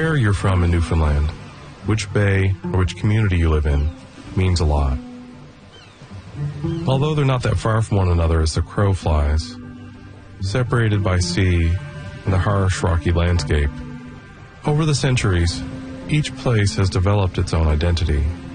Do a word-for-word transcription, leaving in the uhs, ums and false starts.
where you're from in Newfoundland, which bay or which community you live in, means a lot. Although they're not that far from one another as the crow flies, separated by sea and a harsh, rocky landscape, over the centuries, each place has developed its own identity.